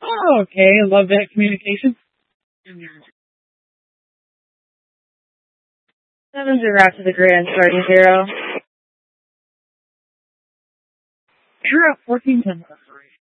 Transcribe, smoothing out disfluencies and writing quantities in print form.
Oh, okay. I love that communication. 7-0 to the grid, starting 0. You're up 14-10.